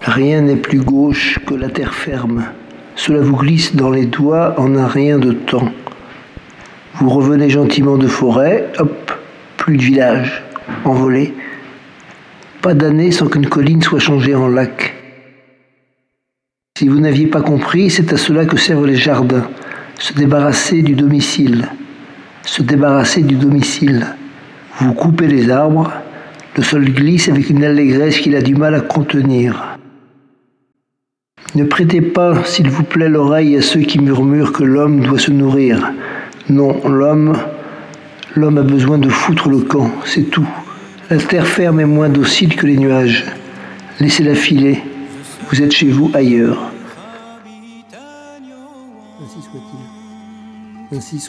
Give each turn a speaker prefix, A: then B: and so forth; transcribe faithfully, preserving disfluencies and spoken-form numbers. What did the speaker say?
A: Rien n'est plus gauche que la terre ferme. Cela vous glisse dans les doigts en un rien de temps. Vous revenez gentiment de forêt, hop, plus de village, envolé. Pas d'année sans qu'une colline soit changée en lac. Si vous n'aviez pas compris, c'est à cela que servent les jardins. Se débarrasser du domicile. Se débarrasser du domicile. Vous coupez les arbres, le sol glisse avec une allégresse qu'il a du mal à contenir. Ne prêtez pas, s'il vous plaît, l'oreille à ceux qui murmurent que l'homme doit se nourrir. Non, l'homme, l'homme a besoin de foutre le camp, c'est tout. La terre ferme est moins docile que les nuages. Laissez-la filer. Vous êtes chez vous ailleurs. Ainsi soit-il. Ainsi soit